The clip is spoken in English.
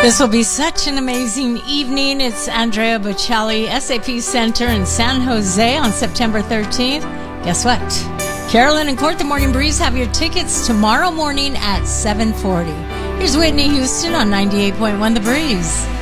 This will be such an amazing evening. It's Andrea Bocelli, SAP Center in San Jose on September 13th. Guess what? Carolyn and Court, the Morning Breeze, have your tickets tomorrow morning at 7:40. Here's Whitney Houston on 98.1 The Breeze.